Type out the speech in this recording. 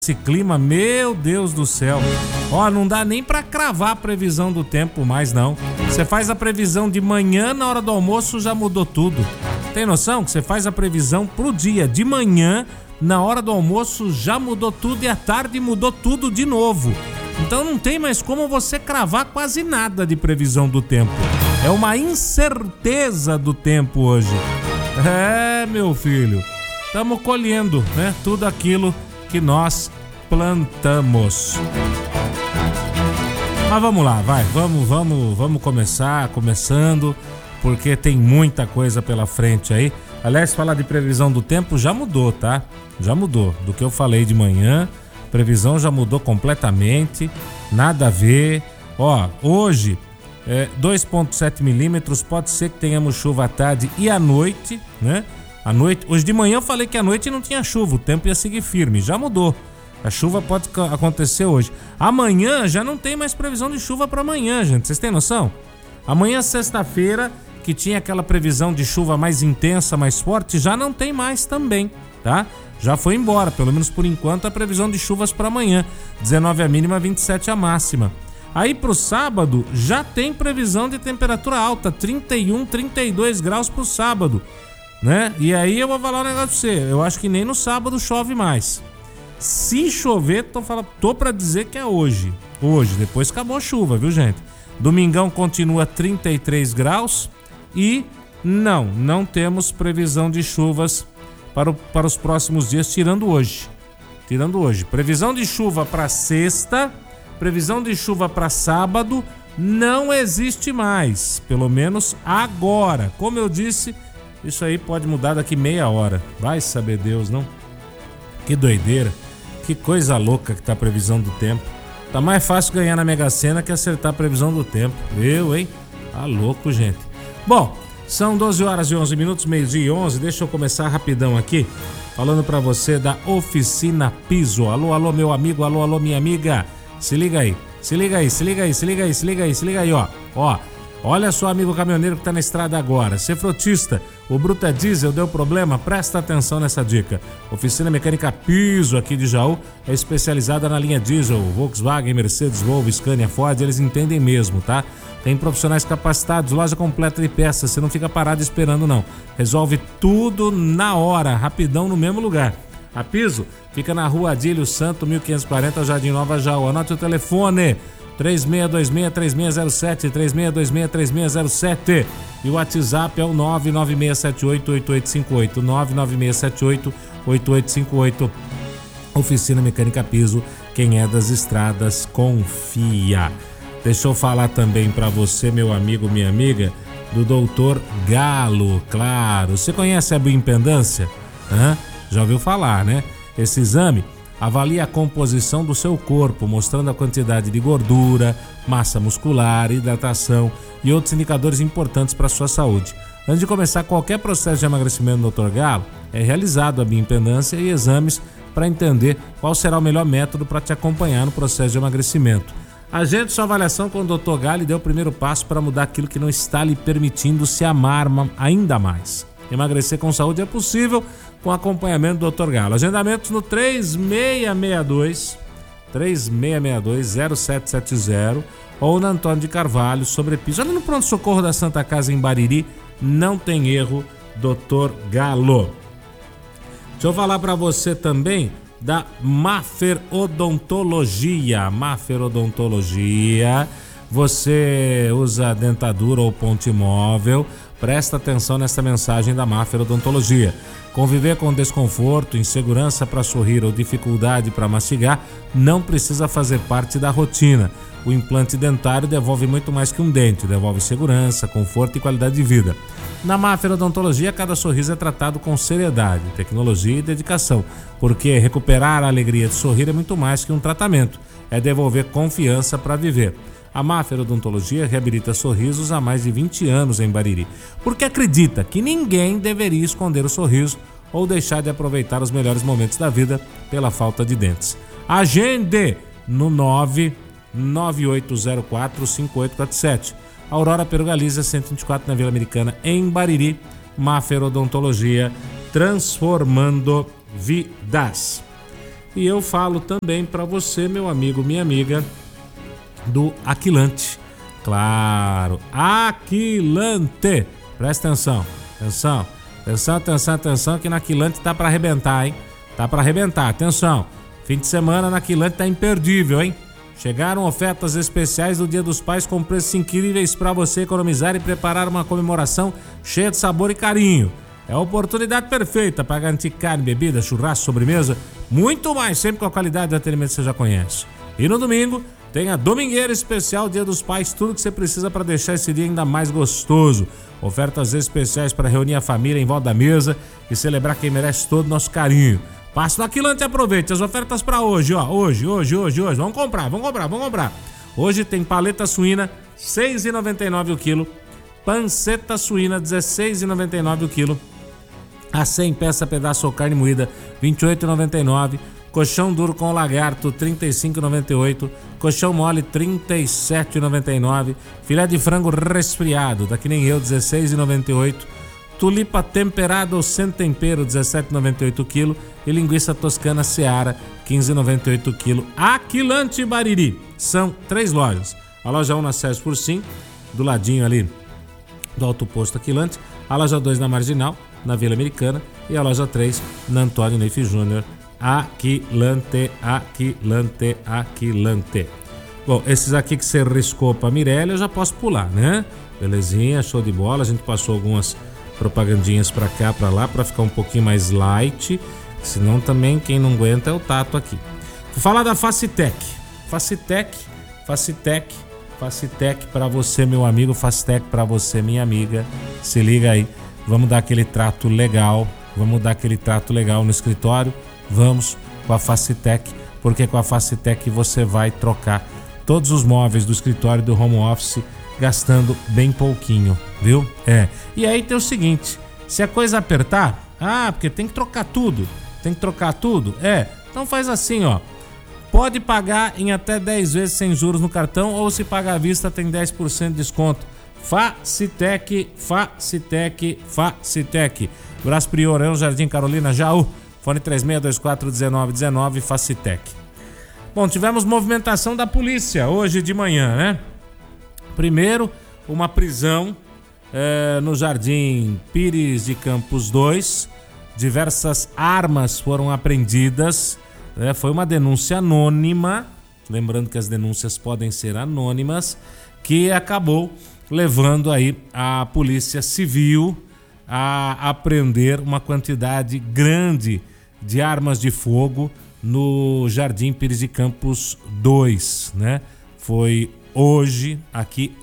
Esse clima, meu Deus do céu. Ó, não dá nem pra cravar a previsão do tempo mais, não. Você faz a previsão de manhã, na hora do almoço já mudou tudo. Tem noção que você faz a previsão pro dia de manhã, na hora do almoço já mudou tudo e à tarde mudou tudo de novo. Então não tem mais como você cravar quase nada de previsão do tempo. É uma incerteza do tempo hoje. É, meu filho, estamos colhendo, né, tudo aquilo que nós plantamos. Mas vamos lá, vai, vamos começando, porque tem muita coisa pela frente aí. Aliás, falar de previsão do tempo já mudou, tá? Já mudou. Do que eu falei de manhã, previsão já mudou completamente, nada a ver. Ó, hoje, 2,7 milímetros, pode ser que tenhamos chuva à tarde e à noite, né? À noite, hoje de manhã eu falei que à noite não tinha chuva, o tempo ia seguir firme, já mudou. A chuva pode acontecer hoje. Amanhã já não tem mais previsão de chuva para amanhã, gente. Vocês têm noção? Amanhã, sexta-feira, que tinha aquela previsão de chuva mais intensa, mais forte, já não tem mais também, tá? Já foi embora, pelo menos por enquanto, a previsão de chuvas para amanhã. 19 a mínima, 27 a máxima. Aí pro sábado já tem previsão de temperatura alta, 31, 32 graus pro sábado, né? E aí eu vou falar um negócio pra você, eu acho que nem no sábado chove mais. Se chover, tô pra dizer que é hoje. Hoje, depois acabou a chuva, viu, gente? Domingão continua 33 graus e não temos previsão de chuvas para os próximos dias, tirando hoje. Previsão de chuva para sexta, previsão de chuva para sábado não existe mais, pelo menos agora. Como eu disse, isso aí pode mudar daqui meia hora. Vai saber Deus, não? Que doideira. Que coisa louca que tá a previsão do tempo. Tá mais fácil ganhar na Mega Sena que acertar a previsão do tempo. Eu, hein? Tá louco, gente. Bom, são 12 horas e 11 minutos, meio-dia e 11. Deixa eu começar rapidão aqui, falando pra você da Oficina Piso. Alô, alô, meu amigo, alô, alô, minha amiga. Se liga aí, ó. Olha só, amigo caminhoneiro que tá na estrada agora. Se frotista, o Bruta Diesel deu problema, presta atenção nessa dica. Oficina Mecânica Piso aqui de Jaú é especializada na linha diesel, Volkswagen, Mercedes, Volvo, Scania, Ford, eles entendem mesmo, tá? Tem profissionais capacitados, loja completa de peças, você não fica parado esperando não. Resolve tudo na hora, rapidão no mesmo lugar. A Piso fica na Rua Adílio Santo, 1540, Jardim Nova, Jaú. Anote o telefone: 3626-3607, 3626-3607. E o WhatsApp é o 99678-8858, 99678-8858. Oficina Mecânica Piso, quem é das estradas confia. Deixa eu falar também para você, meu amigo, minha amiga, do Dr. Galo, claro. Você conhece a bioimpedância? Já ouviu falar, né? Esse exame avalia a composição do seu corpo, mostrando a quantidade de gordura, massa muscular, hidratação e outros indicadores importantes para a sua saúde. Antes de começar qualquer processo de emagrecimento do Dr. Galo, é realizado a bioimpedância e exames para entender qual será o melhor método para te acompanhar no processo de emagrecimento. Agende sua avaliação com o Dr. Galo e dê o primeiro passo para mudar aquilo que não está lhe permitindo se amar ainda mais. Emagrecer com saúde é possível com acompanhamento do Dr. Galo. Agendamentos no 3662-0770 ou na Antônio de Carvalho, Sobrepiso. Ali no pronto-socorro da Santa Casa em Bariri, não tem erro, Dr. Galo. Deixa eu falar para você também da Maffer Odontologia. Maffer Odontologia, você usa dentadura ou ponte móvel, presta atenção nessa mensagem da Maffer Odontologia. Conviver com desconforto, insegurança para sorrir ou dificuldade para mastigar não precisa fazer parte da rotina. O implante dentário devolve muito mais que um dente, devolve segurança, conforto e qualidade de vida. Na Maffer Odontologia, cada sorriso é tratado com seriedade, tecnologia e dedicação, porque recuperar a alegria de sorrir é muito mais que um tratamento, é devolver confiança para viver. A Maffer Odontologia reabilita sorrisos há mais de 20 anos em Bariri, porque acredita que ninguém deveria esconder o sorriso ou deixar de aproveitar os melhores momentos da vida pela falta de dentes. Agende no 99804-5847. Aurora Perugaliza 124 na Vila Americana, em Bariri. Maffer Odontologia, transformando vidas. E eu falo também para você, meu amigo, minha amiga, do Aquilante. Claro, Aquilante. Presta atenção, atenção, que na Aquilante tá para arrebentar, hein? Tá para arrebentar, atenção. Fim de semana na Aquilante tá imperdível, hein? Chegaram ofertas especiais do Dia dos Pais com preços incríveis para você economizar e preparar uma comemoração cheia de sabor e carinho. É a oportunidade perfeita para garantir carne, bebida, churrasco, sobremesa, muito mais, sempre com a qualidade de atendimento que você já conhece. E no domingo tem a Domingueira Especial Dia dos Pais, tudo que você precisa para deixar esse dia ainda mais gostoso. Ofertas especiais para reunir a família em volta da mesa e celebrar quem merece todo o nosso carinho. Passe no Aquilante e aproveite as ofertas para hoje, ó. Hoje. Vamos comprar. Hoje tem paleta suína, R$ 6,99 o quilo. Panceta suína, R$ 16,99 o quilo. A 100 peça pedaço ou carne moída, R$ 28,99. Colchão duro com lagarto, R$ 35,98. Colchão mole, R$ 37,99. Filé de frango resfriado, daqui nem eu, R$ 16,98. Tulipa temperada ou sem tempero, R$ 17,98 kg. E linguiça toscana Seara, R$ 15,98 kg. Aquilante Bariri. São 3 lojas. A loja 1 na Sérgio Fursim, do ladinho ali do Alto Posto Aquilante. A loja 2 na Marginal, na Vila Americana. E a loja 3 na Antônio Neif Júnior. Aquilante. Bom, esses aqui que você riscou pra Mirella eu já posso pular, né? Belezinha, show de bola. A gente passou algumas propagandinhas pra cá, pra lá, pra ficar um pouquinho mais light. Senão também quem não aguenta é o Tato aqui. Vou falar da Facitec pra você, meu amigo. Facitec pra você, minha amiga. Se liga aí. Vamos dar aquele trato legal no escritório. Vamos com a Facitec, porque com a Facitec você vai trocar todos os móveis do escritório do home office gastando bem pouquinho, viu? E aí tem o seguinte, se a coisa apertar, porque tem que trocar tudo, então faz assim, ó, pode pagar em até 10 vezes sem juros no cartão, ou se pagar à vista tem 10% de desconto. Facitec. Brás Priorão, Jardim Carolina, Jaú. Fone 36241919, Facitec. Bom, tivemos movimentação da polícia hoje de manhã, né? Primeiro, uma prisão no Jardim Pires de Campos 2. Diversas armas foram apreendidas. Foi uma denúncia anônima, lembrando que as denúncias podem ser anônimas, que acabou levando aí a Polícia Civil a apreender uma quantidade grande de armas de fogo no Jardim Pires de Campos 2, né? Foi hoje aqui